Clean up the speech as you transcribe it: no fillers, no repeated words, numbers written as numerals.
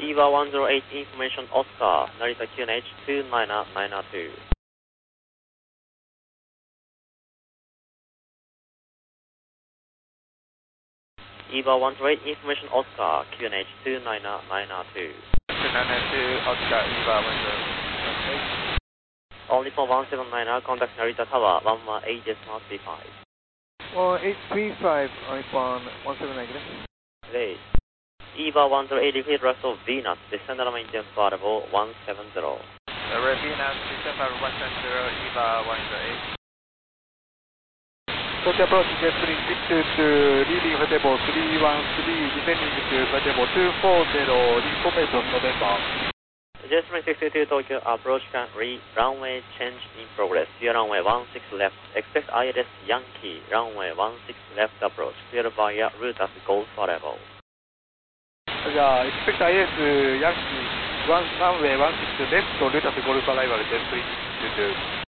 EVA 108 information Oscar, Narita QNH 2992. EVA 108 information Oscar, QNH 2992. 292 Oscar, EVA 108. Only for 179er, contact Narita Tower, 118.35. 1835, iPhone 179です。 Today, EVA 108 repeat rest of Venus, descend on maintenance variable 170. Venus, December 170, EVA 108. Tokyo approach, JetBlue 622, leading for table 313, descending to for table 240, information November. JetBlue 622 Tokyo approach can read runway change in progress. Clear runway 16 left. Expect ILS Yankee, runway 16 left approach. Clear via route as Golf Arrival. じゃあ、expect ILS Yankee, runway 16 left, route as Golf Arrival, JetBlue 622.